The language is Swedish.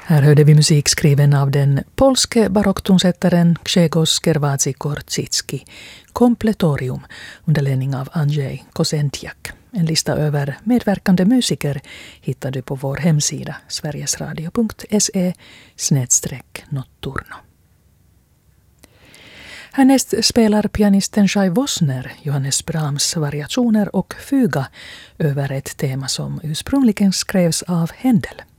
Här hörde vi musik skriven av den polske barocktonsättaren Grzegorz Gerwazy-Korczycki, Kompletorium, under ledning av Andrzej Kozentiak. En lista över medverkande musiker hittar du på vår hemsida sverigesradio.se/notturno. Härnäst spelar pianisten Shai Wosner Johannes Brahms variationer och fuga över ett tema som ursprungligen skrevs av Händel.